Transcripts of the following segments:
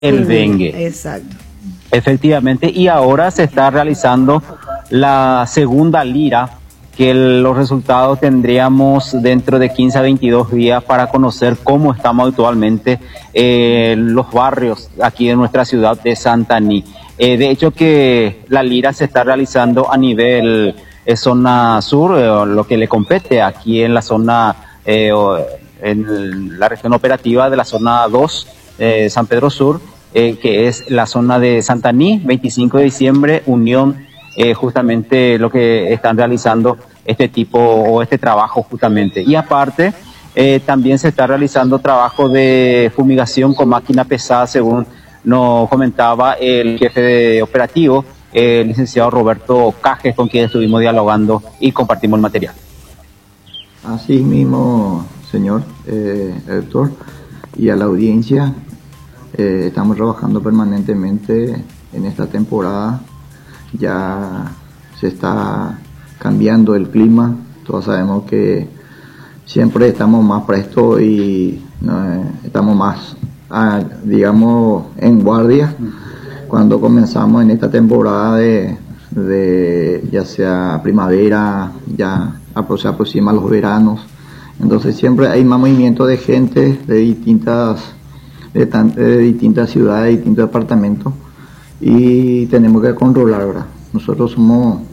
el dengue. Exacto. Efectivamente, y ahora se está realizando la segunda lira, que los resultados tendríamos dentro de 15 a 22 días para conocer cómo estamos actualmente los barrios aquí en nuestra ciudad de Santaní. De hecho que la lira se está realizando a nivel zona sur, lo que le compete aquí en la zona, en la región operativa de la zona 2, San Pedro Sur, que es la zona de Santaní, 25 de diciembre, Unión, justamente lo que están realizando este tipo o este trabajo justamente. Y aparte, también se está realizando trabajo de fumigación con máquina pesada, según nos comentaba el jefe de operativo, el licenciado Roberto Cajes, con quien estuvimos dialogando y compartimos el material. Así mismo, señor Héctor, y a la audiencia, estamos trabajando permanentemente en esta temporada. Ya se está cambiando el clima, todos sabemos que siempre estamos más prestos y estamos más, digamos, en guardia cuando comenzamos en esta temporada de ya sea primavera, ya se aproximan los veranos, entonces siempre hay más movimiento de gente de distintas ciudades, de distintos departamentos, y tenemos que controlar, ¿verdad? Nosotros somos,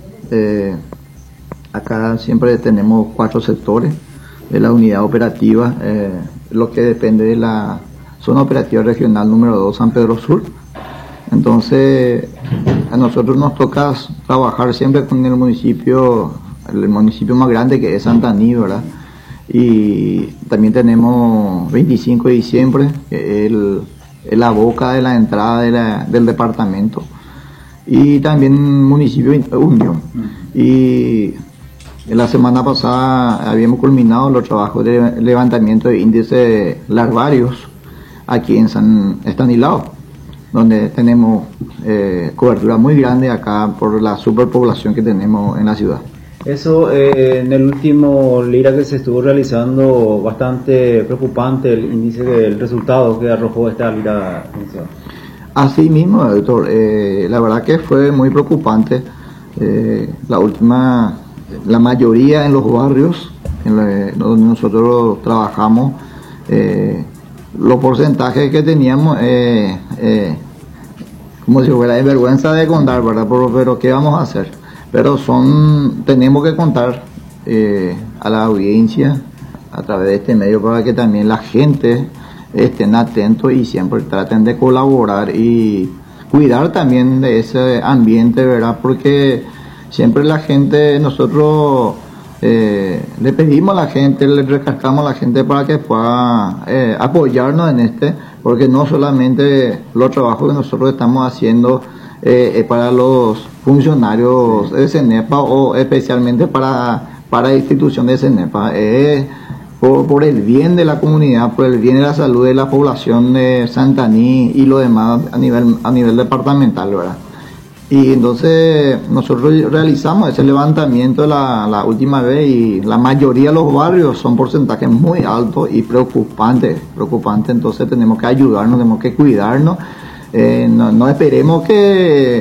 acá siempre tenemos 4 sectores de la unidad operativa, lo que depende de la zona operativa regional número 2, San Pedro Sur. Entonces, a nosotros nos toca trabajar siempre con el municipio más grande, que es Santaní, ¿verdad? Y también tenemos 25 de diciembre, que es la boca de la entrada del departamento, y también municipio Unión. Y la semana pasada habíamos culminado los trabajos de levantamiento de índices larvarios aquí en San Estanislao, donde tenemos cobertura muy grande acá por la superpoblación que tenemos en la ciudad. Eso, en el último lira que se estuvo realizando, bastante preocupante el índice del resultado que arrojó esta lira. Así mismo, doctor, la verdad que fue muy preocupante. La mayoría en los barrios donde nosotros trabajamos, los porcentajes que teníamos, como si fuera de vergüenza de contar, ¿verdad? Pero ¿qué vamos a hacer? Pero tenemos que contar a la audiencia a través de este medio para que también la gente estén atentos y siempre traten de colaborar y cuidar también de ese ambiente, ¿verdad? Porque siempre la gente, nosotros le pedimos a la gente, le recalcamos a la gente para que pueda apoyarnos en porque no solamente los trabajos que nosotros estamos haciendo para los funcionarios de CENEPA o especialmente para la institución de CENEPA, por el bien de la comunidad, por el bien de la salud de la población de Santaní y lo demás a nivel departamental, ¿verdad? Y entonces nosotros realizamos ese levantamiento la última vez, y la mayoría de los barrios son porcentajes muy altos y preocupantes, entonces tenemos que ayudarnos, tenemos que cuidarnos. No esperemos que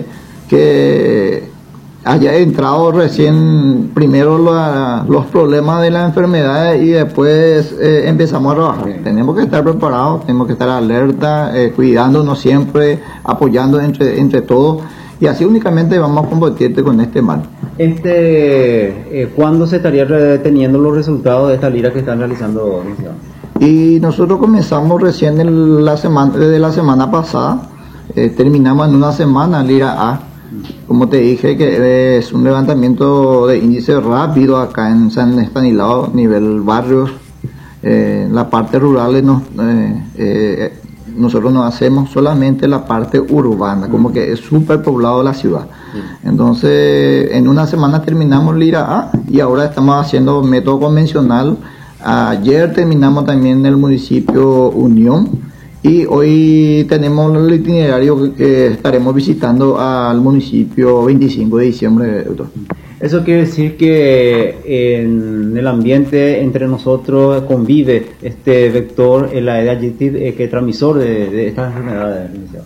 haya entrado recién primero los problemas de la enfermedad y después empezamos a trabajar. Tenemos que estar preparados, tenemos que estar alerta, cuidándonos siempre, apoyando entre todos, y así únicamente vamos a combatir con este mal. ¿Cuándo se estaría teniendo los resultados de esta lira que están realizando? Y nosotros comenzamos recién desde la semana pasada, terminamos en una semana lira A. Como te dije, que es un levantamiento de índice rápido acá en San Estanislao, nivel barrios. La parte rural nosotros no hacemos solamente la parte urbana, como que es súper poblado la ciudad. Entonces, en una semana terminamos lira A y ahora estamos haciendo método convencional. Ayer terminamos también en el municipio Unión. Y hoy tenemos el itinerario que estaremos visitando al municipio 25 de diciembre, doctor. Eso quiere decir que en el ambiente entre nosotros convive este vector, el Aedes aegypti, que es transmisor de estas enfermedades.